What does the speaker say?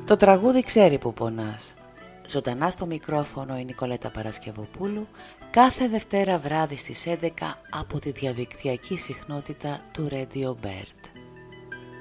Το τραγούδι ξέρει που πονάς. Ζωντανά στο μικρόφωνο η Νικολέτα Παρασκευοπούλου, κάθε Δευτέρα βράδυ στις 11 από τη διαδικτυακή συχνότητα του Radio Bird.